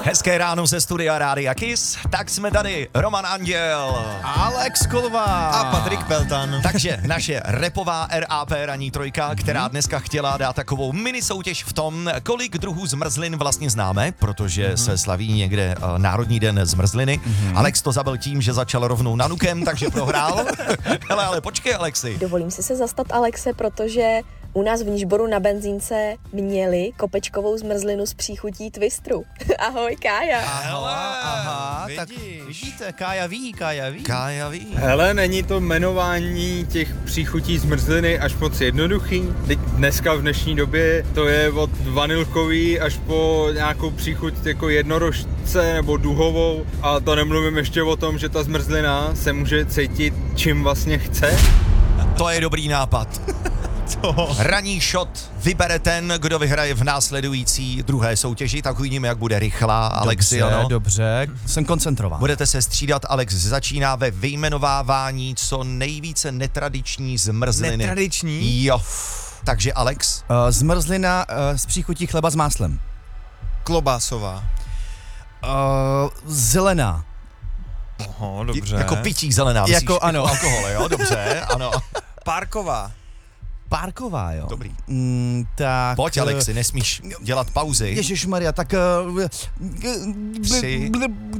Hezké ráno ze studia Rádia Kiss, tak jsme tady Roman Anděl, Alex Kolová a Patrik Peltan. Takže naše repová RAP ranní trojka, která dneska chtěla dát takovou mini soutěž v tom, kolik druhů zmrzlin vlastně známe, protože se slaví někde Národní den zmrzliny. Alex to zabil tím, že začal rovnou nanukem, takže prohrál. Hele, ale počkej, Alexi. Dovolím si se zastat Alexe, protože u nás v Nížboru na benzínce měli kopečkovou zmrzlinu s příchutí twistru. Ahoj, Kája. Aha, tak vidíte, Kája ví. Hele, není to jmenování těch příchutí zmrzliny až moc jednoduchý? Teď dneska v dnešní době to je od vanilkový až po nějakou příchuť jako jednorožce nebo duhovou, a to nemluvím ještě o tom, že ta zmrzlina se může cítit čím vlastně chce. To je dobrý nápad. Ranní shot vybere ten, kdo vyhraje v následující druhé soutěži, tak uvidíme, jak bude rychlá. Alexi, ano? Dobře, jsem koncentrován. Budete se střídat, Alex začíná ve vyjmenovávání co nejvíce netradiční zmrzliny. Netradiční? Jo. Takže Alex? Zmrzlina s příchutí chleba s máslem. Klobásová. Zelená. Oho, dobře. Jako pití zelená. Myslíš, Jako ano. Alkohol, jo? Dobře, ano. Párková, jo. Dobrý. Tak... Pojď, Alexi, nesmíš dělat pauzy. Ježišmarja, tak... 3,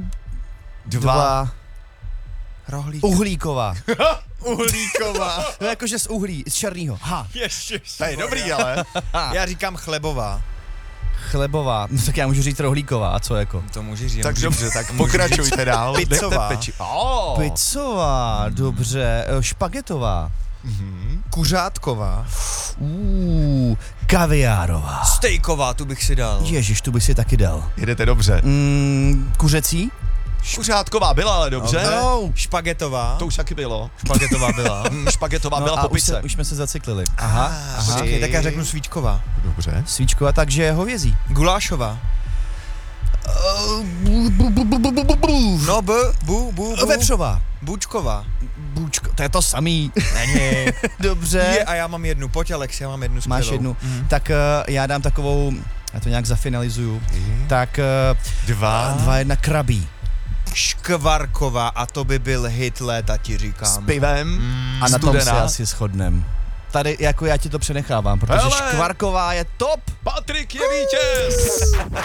2. Rohlík. Uhlíková. Uhlíková. No jakože z uhlí, z černýho. Ha. To je dobrý, ale. Já říkám chlebová. Chlebová. No tak já můžu říct rohlíková, a co jako? To můžeš říct. Tak dobře, tak pokračujte dál. Pizzová. Pizzová, dobře. Špagetová. Kuřátková. Kaviárová. Stejková, tu bych si dal. Ježiš, tu bych si taky dal. Jedete dobře. Kuřecí? Kuřátková byla, ale dobře. No. Špagetová. To už taky bylo. Špagetová byla. Špagetová byla po pice. Už jsme se zacyklili. Aha. Tři. Tak já řeknu svíčková. Dobře. Svíčková, takže hovězí. Gulášová. No, Vepřová. Bůčková. Bůčko, to je to samý. Není. Dobře. Je, a já mám jednu. Pojď, Alex, já mám jednu skvělou. Máš jednu. Tak já dám takovou, já to nějak zafinalizuju. Tak 2-1 krabí. Škvarková, a to by byl hit léta, ti říkám. S pivem. A na tom se studená. asi shodnem. Tady jako já ti to přenechávám, protože Hele. škvarková je top. Patrik je vítěz.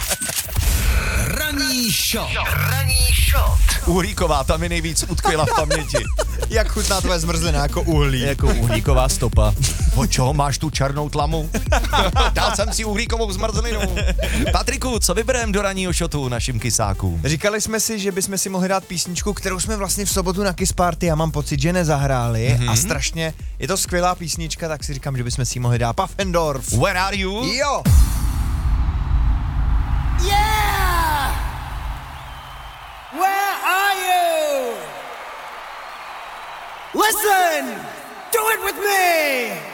Ranní shot. Uhlíková, tam mi nejvíc utkvěla v paměti. Jak chutná tvoje zmrzlina jako uhlí. Jako uhlíková stopa. O čeho máš tu černou tlamu? Dal jsem si uhlíkovou zmrzlinu. Patriku, co vybereme do ranního shotu našim kysákům? Říkali jsme si, že bychom si mohli dát písničku, kterou jsme vlastně v sobotu na Kiss Party, já mám pocit, že nezahráli, a strašně je to skvělá písnička, tak si říkám, že bychom si ji mohli dát. Pfaffendorf. Where are you? Jo. Yeah! Where are you? Listen! Do it with me!